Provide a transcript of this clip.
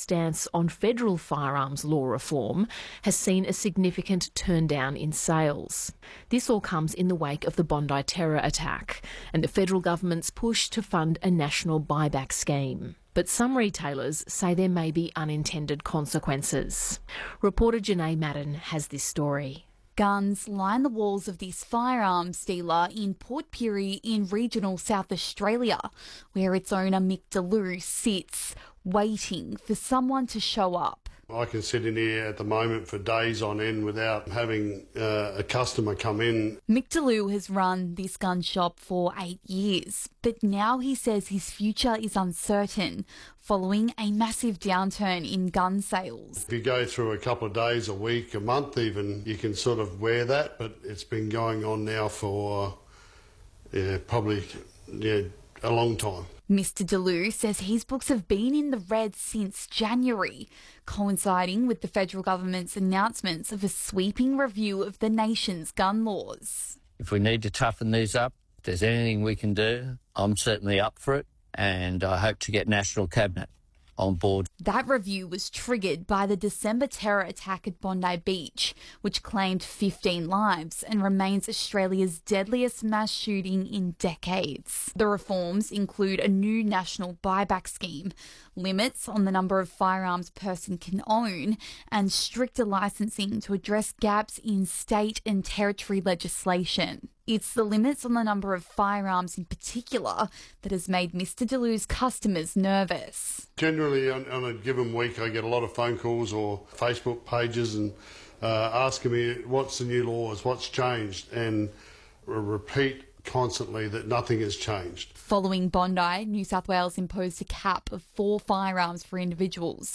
stance on federal firearms law reform has seen a significant turn down in sales. This all comes in the wake of the Bondi terror attack and the federal government's push to fund a national buyback scheme. But some retailers say there may be unintended consequences. Reporter Janae Madden has this story. Guns line the walls of this firearms dealer in Port Pirie in regional South Australia, where its owner Mick DeLue sits, waiting for someone to show up. I can sit in here at the moment for days on end without having a customer come in. Mick DeLue has run this gun shop for 8 years, but now he says his future is uncertain following a massive downturn in gun sales. If you go through a couple of days, a week, a month even, you can sort of wear that, but it's been going on now for probably a long time. Mr. DeLue says his books have been in the red since January, coinciding with the federal government's announcements of a sweeping review of the nation's gun laws. If we need to toughen these up, if there's anything we can do, I'm certainly up for it, and I hope to get National Cabinet on board. That review was triggered by the December terror attack at Bondi Beach, which claimed 15 lives and remains Australia's deadliest mass shooting in decades. The reforms include a new national buyback scheme, limits on the number of firearms a person can own, and stricter licensing to address gaps in state and territory legislation. It's the limits on the number of firearms in particular that has made Mr. DeLue's customers nervous. Generally, on a given week, I get a lot of phone calls or Facebook pages and asking me what's the new laws, what's changed, and repeat constantly that nothing has changed. Following Bondi, New South Wales imposed a cap of 4 firearms for individuals,